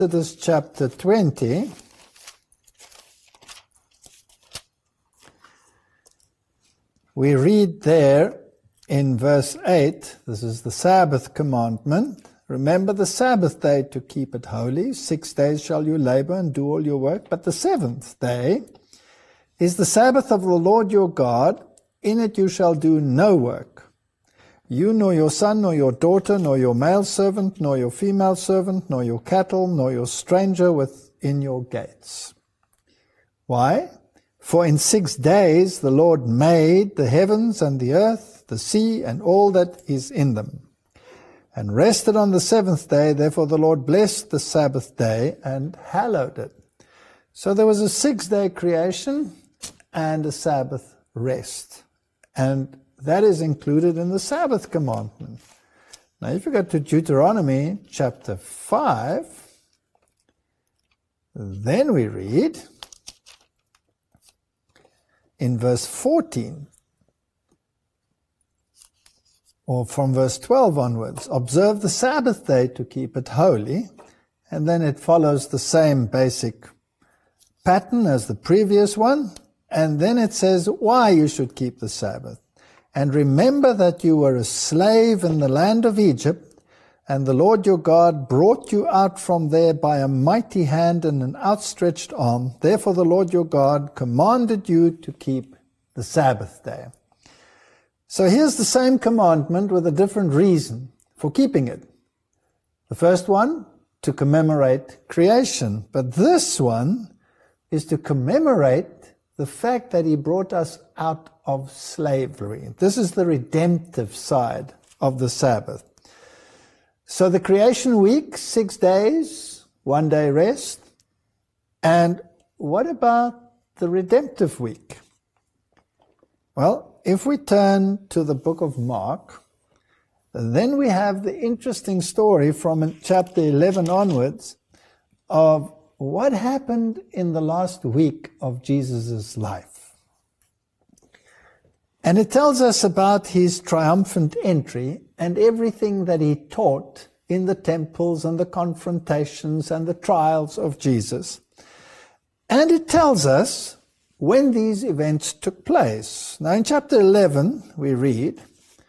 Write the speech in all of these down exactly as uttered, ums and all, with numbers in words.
Exodus chapter twenty. We read there in verse eight, this is the Sabbath commandment. Remember the Sabbath day to keep it holy. Six days shall you labor and do all your work. But the seventh day is the Sabbath of the Lord your God. In it you shall do no work. You, nor your son, nor your daughter, nor your male servant, nor your female servant, nor your cattle, nor your stranger within your gates. Why? For in six days the Lord made the heavens and the earth, the sea, and all that is in them, and rested on the seventh day. Therefore the Lord blessed the Sabbath day and hallowed it. So there was a six-day creation and a Sabbath rest. And that is included in the Sabbath commandment. Now if you go to Deuteronomy chapter five, then we read in verse fourteen, or from verse twelve onwards, observe the Sabbath day to keep it holy. And then it follows the same basic pattern as the previous one. And then it says why you should keep the Sabbath. And remember that you were a slave in the land of Egypt, and the Lord your God brought you out from there by a mighty hand and an outstretched arm. Therefore the Lord your God commanded you to keep the Sabbath day. So here's the same commandment with a different reason for keeping it. The first one, to commemorate creation. But this one is to commemorate the fact that he brought us out of slavery. This is the redemptive side of the Sabbath. So the creation week, six days, one day rest. And what about the redemptive week? Well, if we turn to the book of Mark, then we have the interesting story from chapter eleven onwards of what happened in the last week of Jesus' life. And it tells us about his triumphant entry and everything that he taught in the temples and the confrontations and the trials of Jesus. And it tells us when these events took place. Now in chapter eleven we read,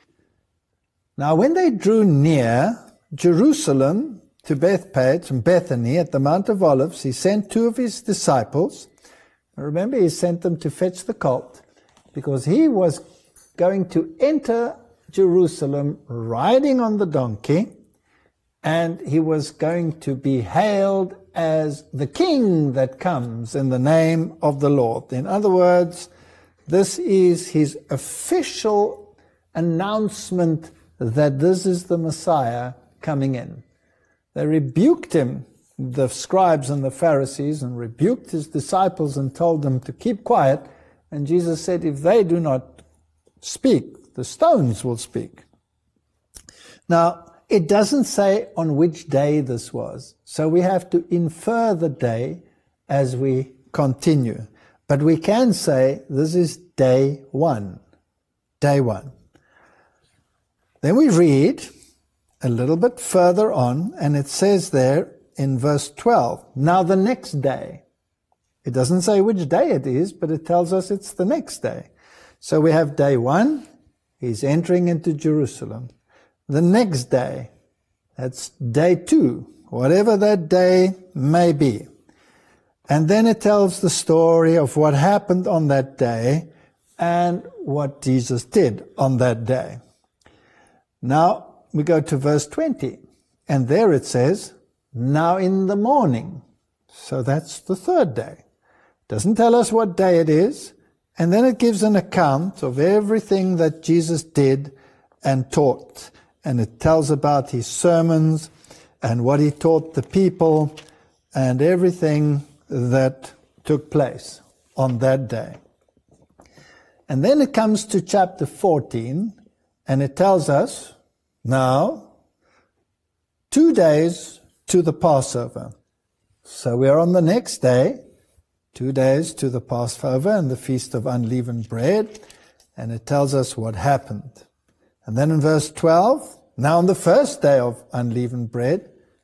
now when they drew near Jerusalem to Bethphage and Bethany at the Mount of Olives, he sent two of his disciples. Remember, he sent them to fetch the colt because he was going to enter Jerusalem riding on the donkey, and he was going to be hailed as the king that comes in the name of the Lord. In other words, this is his official announcement that this is the Messiah coming in. They rebuked him, the scribes and the Pharisees, and rebuked his disciples and told them to keep quiet. And Jesus said, if they do not speak, the stones will speak. Now, it doesn't say on which day this was, so we have to infer the day as we continue. But we can say this is day one. Day one. Then we read a little bit further on, and it says there in verse twelve, now the next day. It doesn't say which day it is, but it tells us it's the next day. So we have day one, he's entering into Jerusalem. The next day, that's day two, whatever that day may be. And then it tells the story of what happened on that day and what Jesus did on that day. Now, we go to verse twenty, and there it says, now in the morning. So that's the third day. Doesn't tell us what day it is, and then it gives an account of everything that Jesus did and taught. And it tells about his sermons and what he taught the people and everything that took place on that day. And then it comes to chapter fourteen, and it tells us, now, two days to the Passover. So we are on the next day, two days to the Passover and the Feast of Unleavened Bread, and it tells us what happened. And then in verse twelve, now on the first day of unleavened bread,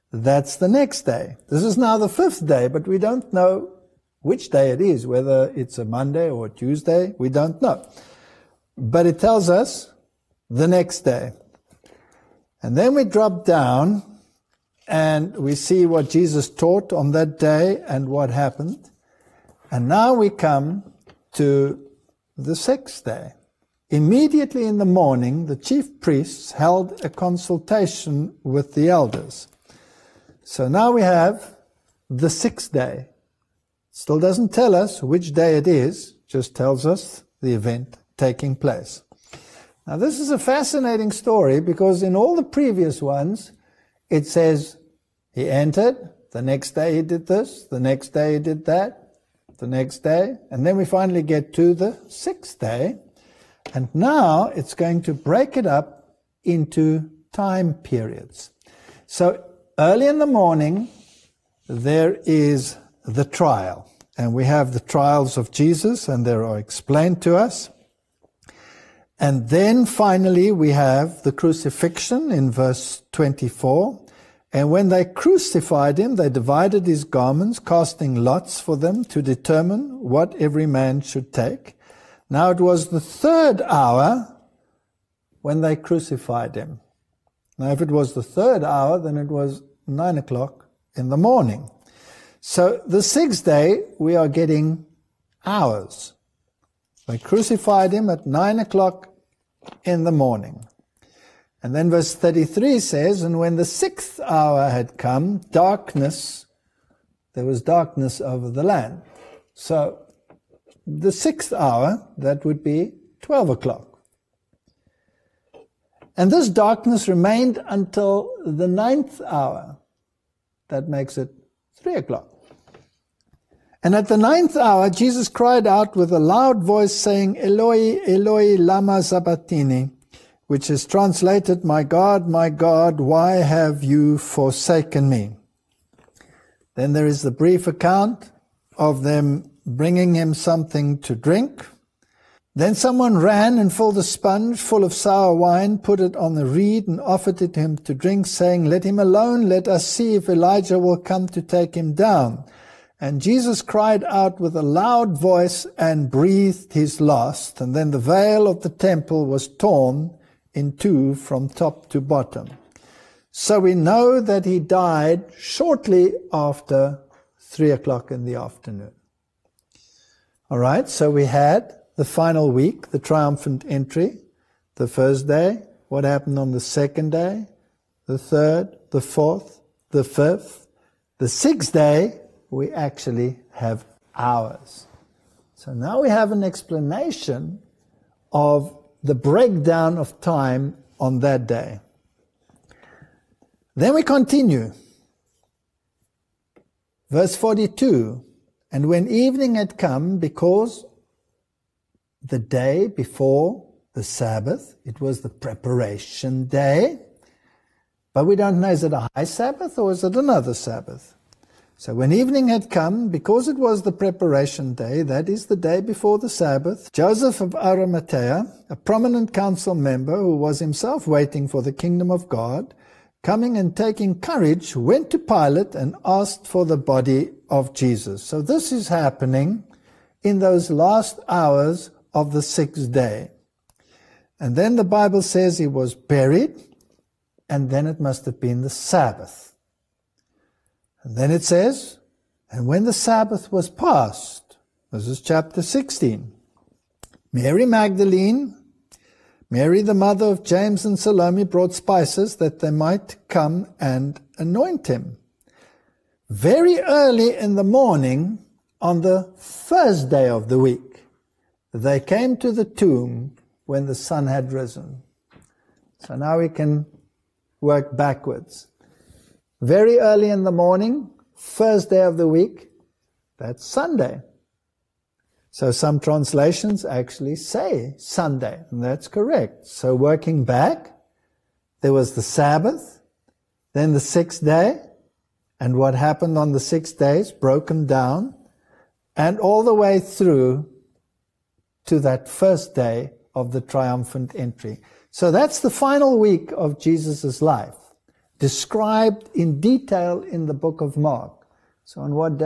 that's the next day. This is now the fifth day, but we don't know which day it is, whether it's a Monday or a Tuesday, we don't know. But it tells us the next day. And then we drop down and we see what Jesus taught on that day and what happened. And now we come to the sixth day. Immediately in the morning, the chief priests held a consultation with the elders. So now we have the sixth day. Still doesn't tell us which day it is, just tells us the event taking place. Now this is a fascinating story because in all the previous ones, it says he entered, the next day he did this, the next day he did that, the next day, and then we finally get to the sixth day, and now it's going to break it up into time periods. So early in the morning, there is the trial, and we have the trials of Jesus, and they are explained to us. And then finally we have the crucifixion in verse twenty-four. And when they crucified him, they divided his garments, casting lots for them to determine what every man should take. Now it was the third hour when they crucified him. Now if it was the third hour, then it was nine o'clock in the morning. So the sixth day, we are getting hours. They crucified him at nine o'clock in the morning. And then verse thirty-three says, and when the sixth hour had come, darkness, there was darkness over the land. So the sixth hour, that would be twelve o'clock. And this darkness remained until the ninth hour. That makes it three o'clock. And at the ninth hour, Jesus cried out with a loud voice, saying, Eloi, Eloi, lama sabachthani, which is translated, my God, my God, why have you forsaken me? Then there is the brief account of them bringing him something to drink. Then someone ran and filled a sponge full of sour wine, put it on the reed and offered it to him to drink, saying, let him alone, let us see if Elijah will come to take him down. And Jesus cried out with a loud voice and breathed his last. And then the veil of the temple was torn in two from top to bottom. So we know that he died shortly after three o'clock in the afternoon. All right, so we had the final week, the triumphant entry, the first day, what happened on the second day, the third, the fourth, the fifth, the sixth day, we actually have hours. So now we have an explanation of the breakdown of time on that day. Then we continue. Verse forty-two, and when evening had come, because the day before the Sabbath, it was the preparation day, but we don't know, is it a high Sabbath or is it another Sabbath? So when evening had come, because it was the preparation day, that is the day before the Sabbath, Joseph of Arimathea, a prominent council member who was himself waiting for the kingdom of God, coming and taking courage, went to Pilate and asked for the body of Jesus. So this is happening in those last hours of the sixth day. And then the Bible says he was buried, and then it must have been the Sabbath. And then it says, and when the Sabbath was past, this is chapter sixteen, Mary Magdalene, Mary the mother of James and Salome, brought spices that they might come and anoint him. Very early in the morning, on the first day of the week, they came to the tomb when the sun had risen. So now we can work backwards. Very early in the morning, first day of the week, that's Sunday. So some translations actually say Sunday, and that's correct. So working back, there was the Sabbath, then the sixth day, and what happened on the six days, broken down, and all the way through to that first day of the triumphant entry. So that's the final week of Jesus' life. described in detail in the book of Mark. So on what day